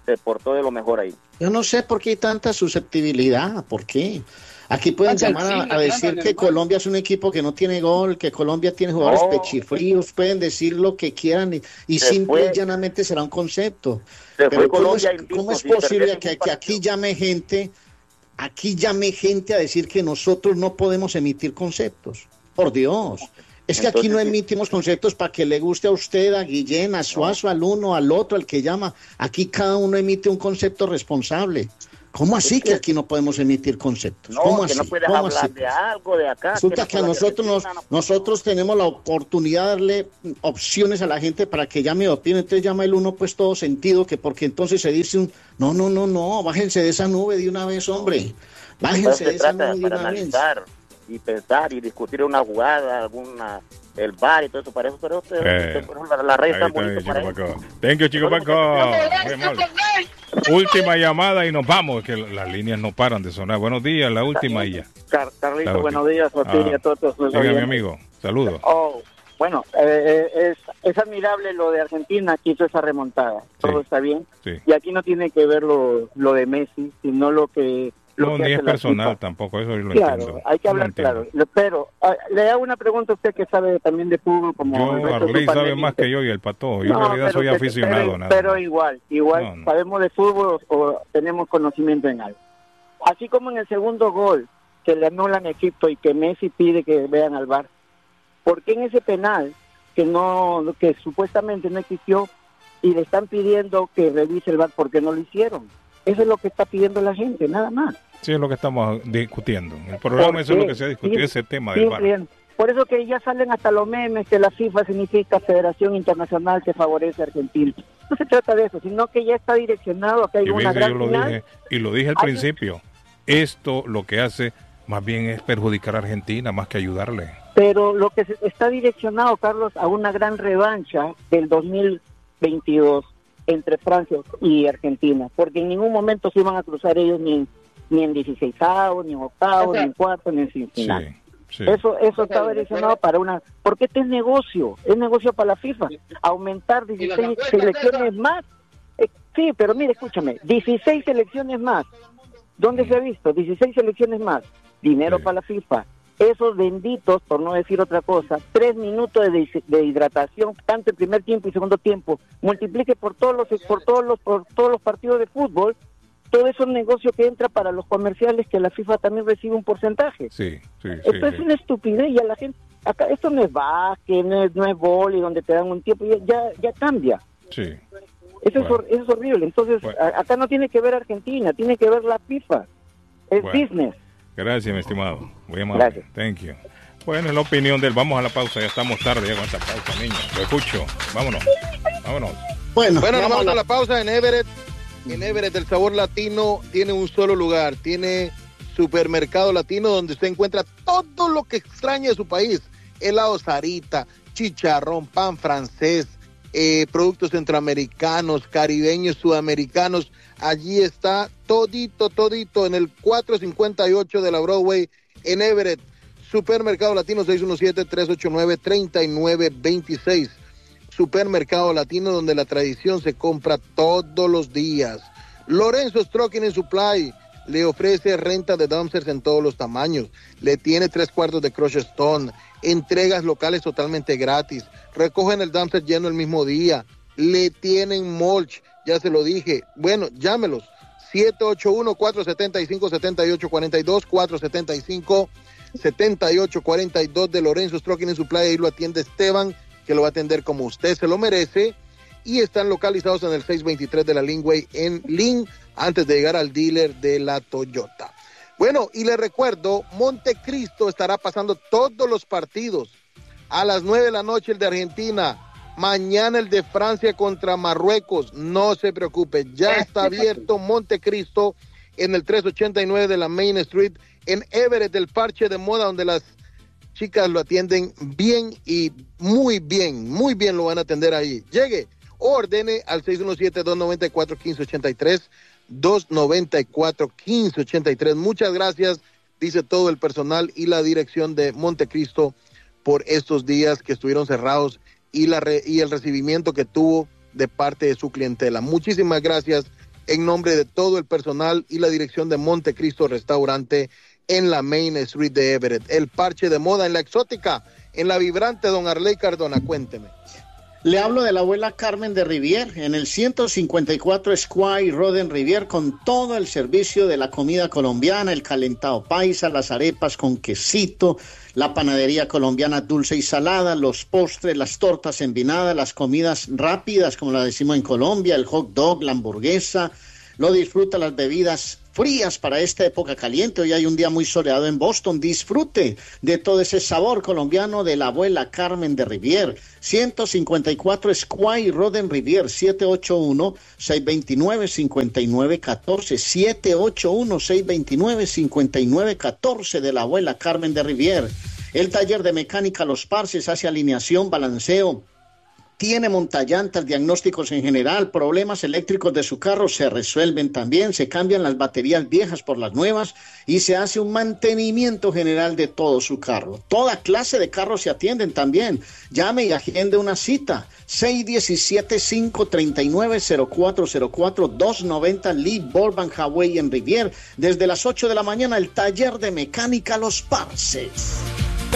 se portó de lo mejor ahí. Yo no sé por qué hay tanta susceptibilidad, ¿por qué? Aquí pueden llamar a, a decir que Colombia es un equipo que no tiene gol, que Colombia tiene jugadores No. pechifríos, pueden decir lo que quieran y, y Se simple fue. y llanamente será un concepto. Se Pero fue ¿cómo es, Colombia invicto cómo es sin perder posible ningún que, que partido. aquí llame gente, aquí llame gente a decir que nosotros no podemos emitir conceptos? Por Dios. Es que aquí no Entonces, emitimos conceptos para que le guste a usted, a Guillén, a Suazo, al uno, al otro, al que llama. Aquí cada uno emite un concepto responsable. ¿Cómo así que aquí no podemos emitir conceptos? No, ¿Cómo que así? no puedes ¿Cómo hablar así? de algo de acá. Resulta que a no nosotros nos, nosotros tenemos la oportunidad de darle opciones a la gente para que llame y opine. Entonces llama el uno pues todo sentido, que porque entonces se dice un no, no, no, no, bájense de esa nube de una vez, hombre. Bájense de se esa trata nube de para una vez. analizar y pensar y discutir una jugada, alguna, el V A R y todo eso. Para eso, pero Eh, la, la red ahí está está bonito Chico para eso. Paco. Thank you, Chico Paco. Muy amable. Última llamada y nos vamos, que las líneas no paran de sonar. Buenos días, la última y ya. Car Carlito, La última. buenos días, Ortiz, Ah, y a todos los Venga, mi oyentes. amigo, saludos. Oh, bueno, eh, eh, es, es admirable lo de Argentina que hizo esa remontada. Todo está bien. Sí. Y aquí no tiene que ver lo, lo de Messi, sino lo que... Lo No, que ni hace es la personal FIFA. tampoco, eso lo Claro, entiendo. hay que Lo hablar entiendo. claro. Le- Pero ah, le hago una pregunta a usted que sabe también de fútbol como el Yo, resto de Arley sus sabe panelistas. más que yo y el Patojo. Yo en No, realidad soy pero- aficionado, pero, nada pero más. igual, igual No, no. sabemos de fútbol o tenemos conocimiento en algo. Así como en el segundo gol que le anulan a Egipto y que Messi pide que vean al V A R, ¿por qué en ese penal que no que supuestamente no existió y le están pidiendo que revise el V A R porque no lo hicieron? Eso es lo que está pidiendo la gente, nada más. Sí, es lo que estamos discutiendo. El programa eso es lo que se ha discutido, Sí, ese tema del V A R. Simple. Por eso que ya salen hasta los memes que la FIFA significa Federación Internacional que favorece a Argentina. No se trata de eso, sino que ya está direccionado a que hay Y una ves, gran yo lo final. dije, y lo dije al Hay- principio. Esto lo que hace más bien es perjudicar a Argentina más que ayudarle. Pero lo que se- está direccionado, Carlos, a una gran revancha del dos mil veintidós entre Francia y Argentina, porque en ningún momento se iban a cruzar ellos ni en, ni en dieciseisavos, ni en octavos, ni en cuartos, ni en semifinal. Sí. Eso eso estaba direccionado para una... Porque este es negocio, es negocio para la FIFA. Aumentar dieciséis selecciones más. Eh, sí, pero mire, escúchame, dieciséis selecciones más. ¿Dónde se ha visto? dieciséis selecciones más. Dinero para la FIFA. Esos benditos, por no decir otra cosa, tres minutos de, dis- de hidratación, tanto el primer tiempo y segundo tiempo, multiplique por todos los por todos los por todos los partidos de fútbol, todo eso es un negocio que entra para los comerciales que la FIFA también recibe un porcentaje. Sí, sí, Esto sí, es sí. una estupidez y a la gente acá esto no es básquet, no es, no es vóley donde te dan un tiempo, ya ya, ya cambia. Sí. Eso, es, hor- eso es horrible. Entonces, a- acá no tiene que ver Argentina, tiene que ver la FIFA. Es Bueno. business. Gracias, mi estimado. Muy amable. Gracias. Thank you. Bueno, es la opinión del... Vamos a la pausa, ya estamos tarde ya con esta pausa, niños. Lo escucho. Vámonos. Vámonos. Bueno, Bueno, nos vamos vamos a a la- la pausa en Everett. En Everett el sabor latino tiene un solo lugar. Tiene Supermercado Latino donde usted encuentra todo lo que extraña de su país. Helado Sarita, chicharrón, pan francés, eh, productos centroamericanos, caribeños, sudamericanos. Allí está todito, todito en el cuatrocientos cincuenta y ocho de la Broadway en Everett. Supermercado Latino seis uno siete, tres ocho nueve, tres nueve dos seis. Supermercado Latino donde la tradición se compra todos los días. Lorenzo's Trucking and Supply le ofrece renta de dumpsters en todos los tamaños. Le tiene tres cuartos de Crush Stone, entregas locales totalmente gratis. Recogen el dumpster lleno el mismo día. Le tienen mulch, ya se lo dije. Bueno, llámelos. siete ocho uno, cuatro siete cinco, siete ocho cuatro dos, cuatro siete cinco, siete ocho cuatro dos de Lorenzo's Trucking and Supply. Ahí lo atiende Esteban, que lo va a atender como usted se lo merece. Y están localizados en el seiscientos veintitrés de la Linway en Lynn, antes de llegar al dealer de la Toyota. Bueno, y le recuerdo, Montecristo estará pasando todos los partidos. A las nueve de la noche el de Argentina, mañana el de Francia contra Marruecos. No se preocupe, ya está abierto Montecristo en el trescientos ochenta y nueve de la Main Street, en Everett, el parche de moda, donde las chicas lo atienden bien y muy bien, muy bien lo van a atender ahí. Llegue, ordene al seis uno siete, dos nueve cuatro, uno cinco ocho tres, dos nueve cuatro, uno cinco ocho tres. Muchas gracias, dice todo el personal y la dirección de Montecristo por estos días que estuvieron cerrados y, la re, y el recibimiento que tuvo de parte de su clientela. Muchísimas gracias en nombre de todo el personal y la dirección de Montecristo Restaurante en la Main Street de Everett. El parche de moda en la exótica, en la vibrante, don Arley Cardona, cuénteme. Le hablo de la abuela Carmen de Rivier, en el ciento cincuenta y cuatro Square Road en Rivier, con todo el servicio de la comida colombiana, el calentado paisa, las arepas con quesito, la panadería colombiana dulce y salada, los postres, las tortas envinadas, las comidas rápidas, como la decimos en Colombia, el hot dog, la hamburguesa. Lo disfruta, las bebidas frías para esta época caliente. Hoy hay un día muy soleado en Boston. Disfrute de todo ese sabor colombiano de la abuela Carmen de Rivier. ciento cincuenta y cuatro Squire Road en Rivier, siete ocho uno, seis dos nueve, cinco nueve uno cuatro, siete ocho uno, seis dos nueve, cinco nueve uno cuatro de la abuela Carmen de Rivier. El taller de mecánica Los Parces hace alineación, balanceo, tiene montallantas, diagnósticos en general, problemas eléctricos de su carro se resuelven también, se cambian las baterías viejas por las nuevas y se hace un mantenimiento general de todo su carro. Toda clase de carros se atienden también. Llame y agende una cita. seis uno siete, cinco tres nueve, cero cuatro cero cuatro, doscientos noventa Lee Burbank Highway en Rivier. Desde las ocho de la mañana, el taller de mecánica Los Parces.